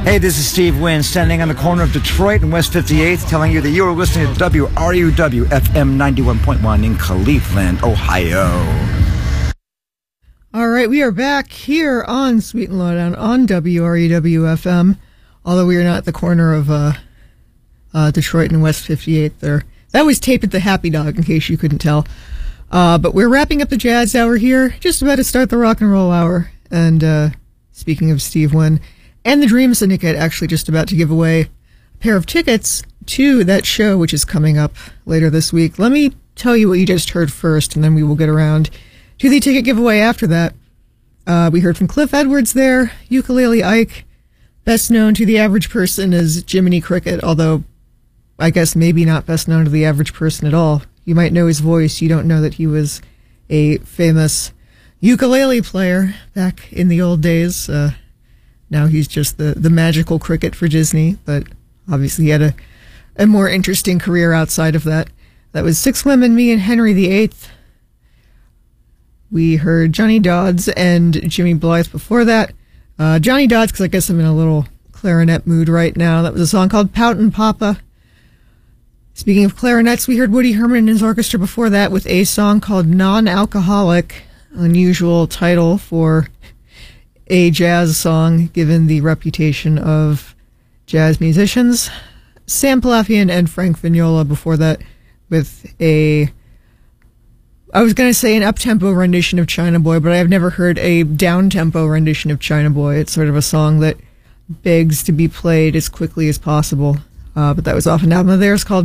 Hey, this is Steve Wynn, standing on the corner of Detroit and West 58th, telling you that you are listening to WRUW FM 91.1 in Cleveland, Ohio. All right, we are back here on Sweet and Lowdown on WRUW FM, although we are not at the corner of Detroit and West 58th there. That was taped at the Happy Dog, in case you couldn't tell. But we're wrapping up the Jazz Hour here, just about to start the Rock and Roll Hour. And speaking of Steve Wynn, and the Dream Syndicate, actually just about to give away a pair of tickets to that show, which is coming up later this week. Let me tell you what you just heard first, and then we will get around to the ticket giveaway after that. We heard from Cliff Edwards there, Ukulele Ike, best known to the average person as Jiminy Cricket, although I guess maybe not best known to the average person at all. You might know his voice, you don't know that he was a famous ukulele player back in the old days. Now he's just the magical cricket for Disney, but obviously he had a more interesting career outside of that. That was Six Women, Me, and Henry VIII. We heard Johnny Dodds and Jimmy Blythe before that. Johnny Dodds, because I guess I'm in a little clarinet mood right now. That was a song called Poutin' Papa. Speaking of clarinets, we heard Woody Herman and his orchestra before that with a song called Non-Alcoholic, unusual title for a jazz song, given the reputation of jazz musicians. Sam Palafian and Frank Vignola before that with I was going to say an up-tempo rendition of China Boy, but I've never heard a down-tempo rendition of China Boy. It's sort of a song that begs to be played as quickly as possible. But that was off an album of theirs called